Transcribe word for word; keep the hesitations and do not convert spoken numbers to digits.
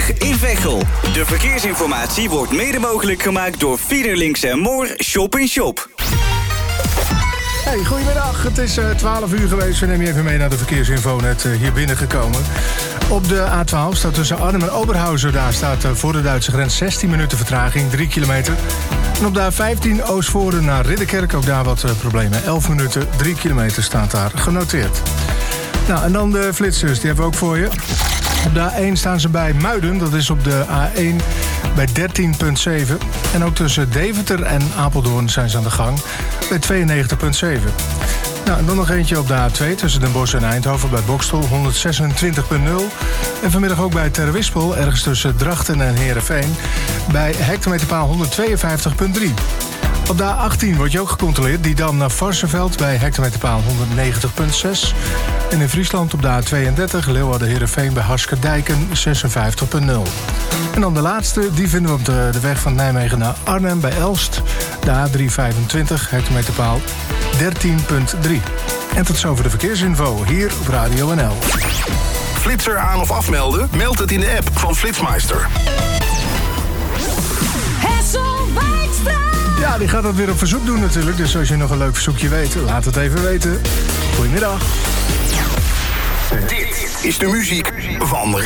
Rijksweg in Veghel. De verkeersinformatie wordt mede mogelijk gemaakt door Fiederlinks en Moor Shop in Shop. Hey, goedemiddag. Het is uh, twaalf uur geweest. We nemen je even mee naar de verkeersinfo net uh, hier binnengekomen. Op de A twaalf staat tussen Arnhem en Oberhausen. Daar staat uh, voor de Duitse grens zestien minuten vertraging, drie kilometer. En op de A vijftien Oostvoorne naar Ridderkerk, ook daar wat uh, problemen. elf minuten, drie kilometer staat daar genoteerd. Nou, en dan de flitsers, die hebben we ook voor je. Op de A één staan ze bij Muiden, dat is op de A één bij dertien komma zeven. En ook tussen Deventer en Apeldoorn zijn ze aan de gang bij tweeënnegentig komma zeven. Nou, en dan nog eentje op de A twee tussen Den Bosch en Eindhoven bij Bokstel, honderdzesentwintig komma nul. En vanmiddag ook bij Terwispel, ergens tussen Drachten en Heerenveen, bij hectometerpaal honderdtweeënvijftig komma drie. Op de A achttien wordt je ook gecontroleerd, die dan naar Varsenveld bij hectometerpaal honderdnegentig komma zes. En in Friesland op de A tweeëndertig, Leeuwarden-Heerenveen bij Harskerdijken zesenvijftig komma nul. En dan de laatste, die vinden we op de, de weg van Nijmegen naar Arnhem bij Elst. De A driehonderdvijfentwintig, hectometerpaal dertien komma drie. En tot zover de verkeersinfo, hier op Radio N L. Flitser aan of afmelden? Meld het in de app van Flitsmeister. Ja, die gaat dat weer op verzoek doen natuurlijk. Dus als je nog een leuk verzoekje weet, laat het even weten. Goedemiddag. Dit is de muziek van